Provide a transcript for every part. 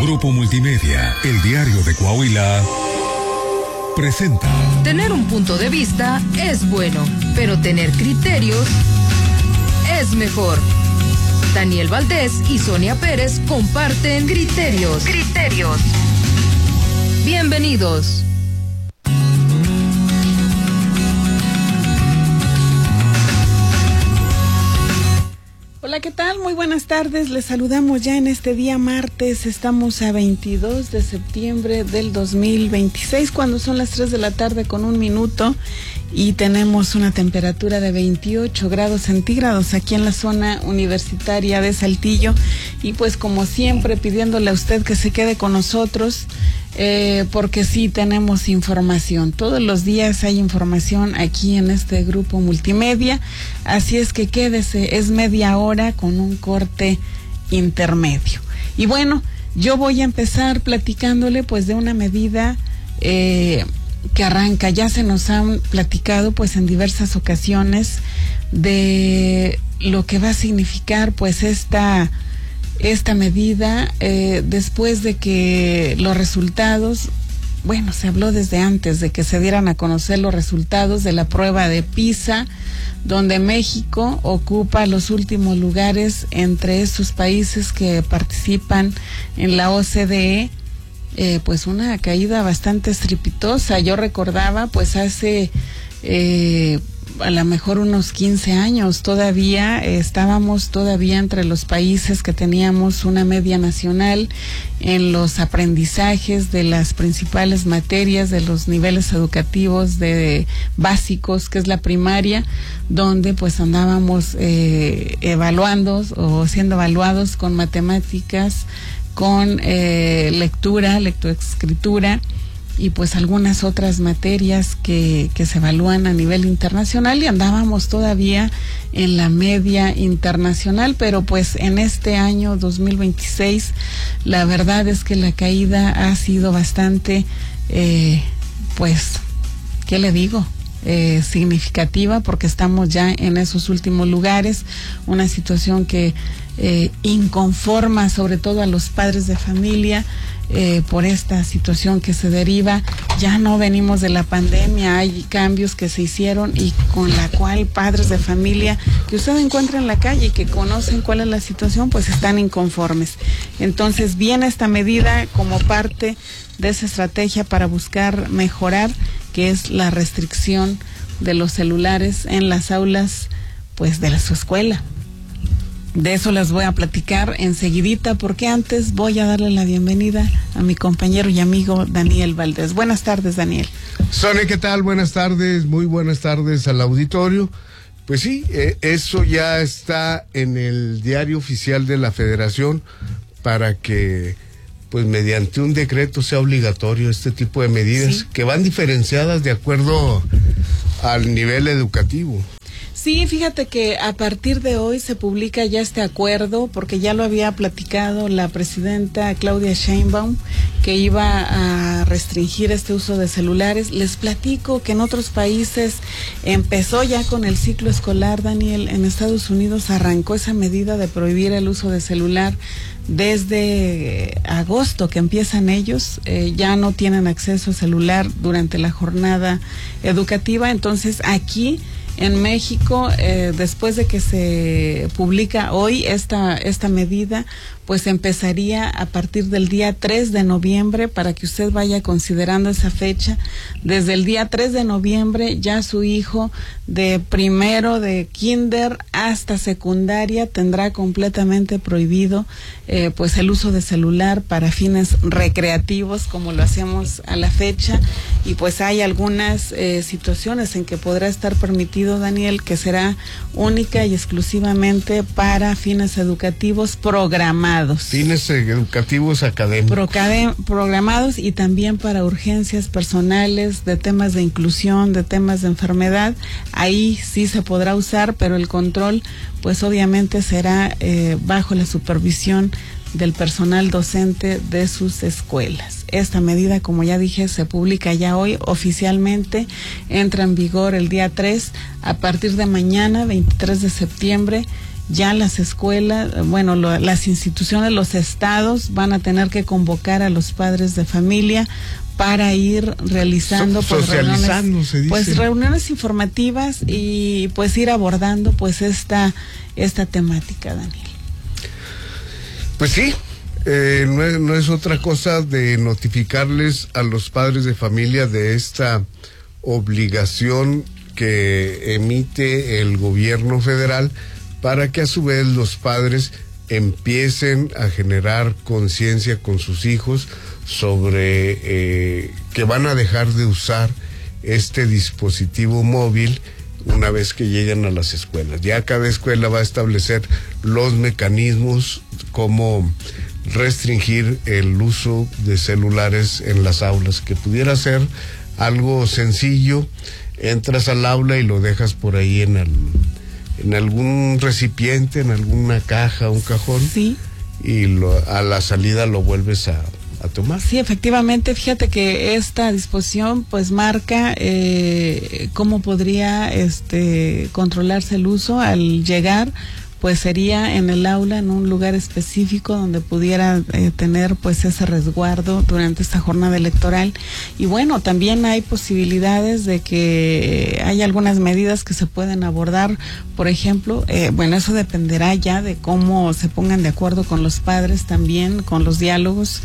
Grupo Multimedia, el diario de Coahuila, presenta. Tener un punto de vista es bueno, pero tener criterios es mejor. Daniel Valdés y Sonia Pérez comparten criterios. Bienvenidos. Hola, ¿qué tal? Muy buenas tardes. Les saludamos ya en este día martes. Estamos a 22 de septiembre del 2026, cuando son las 3 de la tarde con 1 minuto y tenemos una temperatura de 28 grados centígrados aquí en la zona universitaria de Saltillo. Y pues como siempre pidiéndole a usted que se quede con nosotros, porque sí tenemos información. Todos los días hay información aquí en este grupo multimedia, así es que quédese, es media hora con un corte intermedio. Y bueno, yo voy a empezar platicándole pues de una medida que arranca, ya se nos han platicado pues en diversas ocasiones de lo que va a significar pues esta medida, después de que los resultados, bueno, se habló desde antes de que se dieran a conocer los resultados de la prueba de PISA, donde México ocupa los últimos lugares entre esos países que participan en la OCDE, pues una caída bastante estrepitosa. Yo recordaba pues hace a lo mejor unos 15 años todavía estábamos todavía entre los países que teníamos una media nacional en los aprendizajes de las principales materias de los niveles educativos de básicos, que es la primaria, donde pues andábamos evaluando o siendo evaluados con matemáticas, con lectoescritura y pues algunas otras materias que se evalúan a nivel internacional, y andábamos todavía en la media internacional, pero pues en este año 2026 la verdad es que la caída ha sido bastante, pues, ¿qué le digo? Significativa, porque estamos ya en esos últimos lugares, una situación que inconforma sobre todo a los padres de familia, por esta situación que se deriva. Ya no venimos de la pandemia, hay cambios que se hicieron y con la cual padres de familia que usted encuentra en la calle y que conocen cuál es la situación, pues están inconformes. Entonces viene esta medida como parte de esa estrategia para buscar mejorar, que es la restricción de los celulares en las aulas pues de su escuela. De eso les voy a platicar enseguidita, porque antes voy a darle la bienvenida a mi compañero y amigo Daniel Valdés. Buenas tardes, Daniel. Sonia, ¿qué tal? Buenas tardes, muy buenas tardes al auditorio. Pues sí, eso ya está en el diario oficial de la Federación para que, pues mediante un decreto sea obligatorio este tipo de medidas, que van diferenciadas de acuerdo al nivel educativo. Sí, fíjate que a partir de hoy se publica ya este acuerdo, porque ya lo había platicado la presidenta Claudia Sheinbaum, que iba a restringir este uso de celulares. Les platico que en otros países empezó ya con el ciclo escolar, Daniel. En Estados Unidos arrancó esa medida de prohibir el uso de celular desde agosto, que empiezan ellos, ya no tienen acceso a celular durante la jornada educativa. Entonces aquí en México, después de que se publica hoy esta medida, pues empezaría a partir del día 3 de noviembre, para que usted vaya considerando esa fecha. Desde el día 3 de noviembre ya su hijo de primero de kinder hasta secundaria tendrá completamente prohibido pues el uso de celular para fines recreativos, como lo hacemos a la fecha. Y pues hay algunas situaciones en que podrá estar permitido, Daniel, que será única y exclusivamente para fines educativos programados. Fines educativos académicos. Programados, y también para urgencias personales, de temas de inclusión, de temas de enfermedad. Ahí sí se podrá usar, pero el control pues obviamente será bajo la supervisión del personal docente de sus escuelas. Esta medida, como ya dije, se publica ya hoy oficialmente, entra en vigor el día 3, a partir de mañana, 23 de septiembre, ya las escuelas, las instituciones, los estados van a tener que convocar a los padres de familia para ir realizando reuniones informativas y pues ir abordando pues esta temática, Daniel. Pues sí, no es otra cosa de notificarles a los padres de familia de esta obligación que emite el gobierno federal para que a su vez los padres empiecen a generar conciencia con sus hijos sobre que van a dejar de usar este dispositivo móvil una vez que lleguen a las escuelas. Ya cada escuela va a establecer los mecanismos como restringir el uso de celulares en las aulas, que pudiera ser algo sencillo. Entras al aula y lo dejas por ahí en algún recipiente, en alguna caja, un cajón, sí, y a la salida lo vuelves a tomar. Sí, efectivamente, fíjate que esta disposición pues marca cómo podría controlarse el uso al llegar. Pues sería en el aula, en un lugar específico donde pudiera tener pues ese resguardo durante esta jornada electoral. Y bueno, también hay posibilidades de que hay algunas medidas que se pueden abordar. Por ejemplo, eso dependerá ya de cómo se pongan de acuerdo con los padres también, con los diálogos.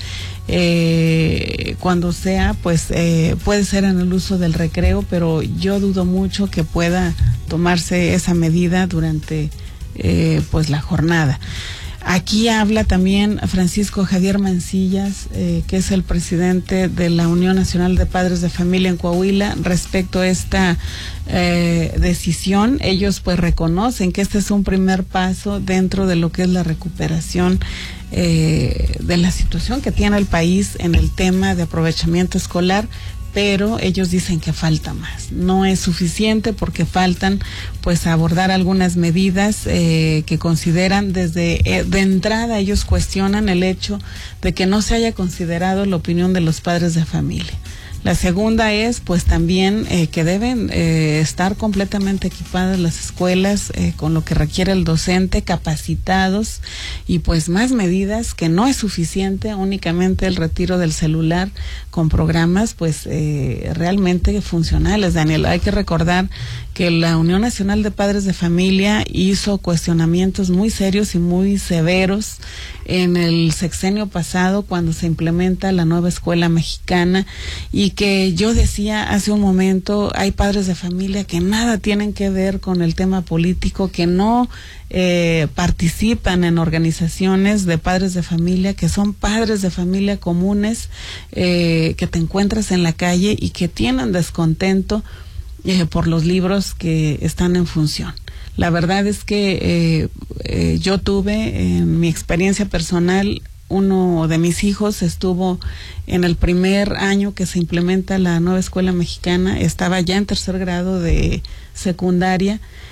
Cuando sea, pues puede ser en el uso del recreo, pero yo dudo mucho que pueda tomarse esa medida durante pues la jornada. Aquí habla también Francisco Javier Mancillas, que es el presidente de la Unión Nacional de Padres de Familia en Coahuila, respecto a esta decisión. Ellos pues reconocen que este es un primer paso dentro de lo que es la recuperación de la situación que tiene el país en el tema de aprovechamiento escolar, pero ellos dicen que falta más. No es suficiente porque faltan pues abordar algunas medidas que consideran de entrada. Ellos cuestionan el hecho de que no se haya considerado la opinión de los padres de familia. La segunda es pues también que deben estar completamente equipadas las escuelas con lo que requiere el docente, capacitados, y pues más medidas, que no es suficiente únicamente el retiro del celular con programas pues realmente funcionales. Daniel, hay que recordar que la Unión Nacional de Padres de Familia hizo cuestionamientos muy serios y muy severos en el sexenio pasado cuando se implementa la nueva escuela mexicana, y que yo decía hace un momento, hay padres de familia que nada tienen que ver con el tema político, que no participan en organizaciones de padres de familia, que son padres de familia comunes, que te encuentras en la calle y que tienen descontento por los libros que están en función. La verdad es que yo tuve, en mi experiencia personal, uno de mis hijos estuvo en el primer año que se implementa la nueva escuela mexicana, estaba ya en tercer grado de secundaria,